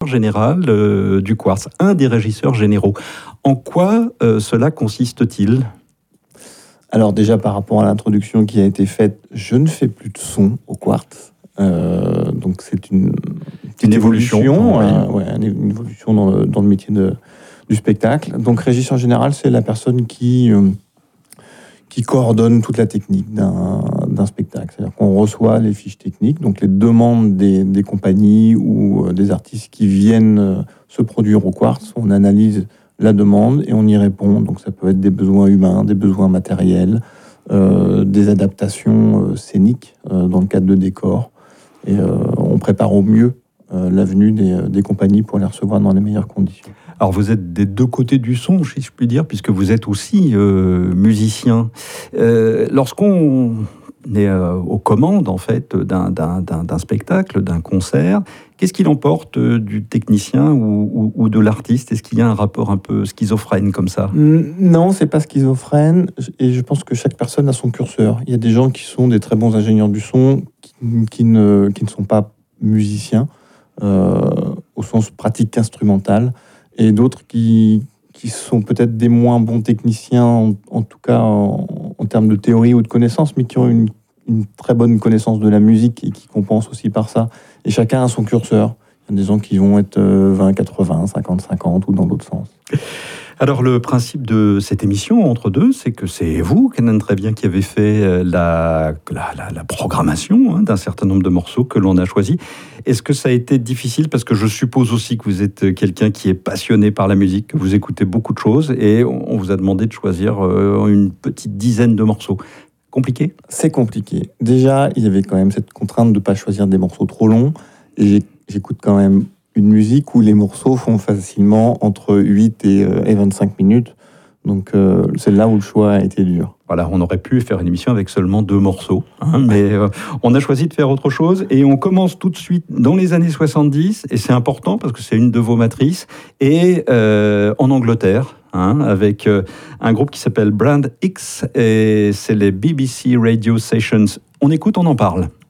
général du Quartz, un des régisseurs généraux. En quoi cela consiste-t-il ? Alors déjà, par rapport à l'introduction qui a été faite, je ne fais plus de son au Quartz. Donc c'est une évolution, une évolution dans le métier du spectacle. Donc régisseur général, c'est la personne qui coordonne toute la technique d'un spectacle. C'est-à-dire qu'on reçoit les fiches techniques, donc les demandes des compagnies ou des artistes qui viennent se produire au Quartz. On analyse la demande et on y répond. Donc ça peut être des besoins humains, des besoins matériels, des adaptations scéniques dans le cadre de décors. Et on prépare au mieux la venue des compagnies pour les recevoir dans les meilleures conditions. Alors vous êtes des deux côtés du son, si je puis dire, puisque vous êtes aussi musicien. Lorsqu'on est aux commandes en fait d'un spectacle, d'un concert, qu'est-ce qu'il emporte du technicien ou de l'artiste ? Est-ce qu'il y a un rapport un peu schizophrène comme ça ? Non, c'est pas schizophrène, et je pense que chaque personne a son curseur. Il y a des gens qui sont des très bons ingénieurs du son, qui ne sont pas musiciens au sens pratique instrumental, et d'autres qui sont peut-être des moins bons techniciens, en tout cas en termes de théorie ou de connaissances, mais qui ont une très bonne connaissance de la musique et qui compensent aussi par ça. Et chacun a son curseur. Il y a des gens qui vont être 20-80, 50-50 ou dans l'autre sens. Alors le principe de cette émission, Entre deux, c'est que c'est vous, Kenan Très-Bien, qui avez fait la programmation d'un certain nombre de morceaux que l'on a choisis. Est-ce que ça a été difficile ? Parce que je suppose aussi que vous êtes quelqu'un qui est passionné par la musique, que vous écoutez beaucoup de choses, et on vous a demandé de choisir une petite dizaine de morceaux. Compliqué ? C'est compliqué. Déjà, il y avait quand même cette contrainte de ne pas choisir des morceaux trop longs, et j'écoute quand même une musique où les morceaux font facilement entre 8 et 25 minutes. Donc c'est là où le choix a été dur. Voilà, on aurait pu faire une émission avec seulement 2 morceaux, mais on a choisi de faire autre chose, et on commence tout de suite dans les années 70, et c'est important parce que c'est une de vos matrices, et en Angleterre, avec un groupe qui s'appelle Brand X, et c'est les BBC Radio Sessions. On écoute, on en parle.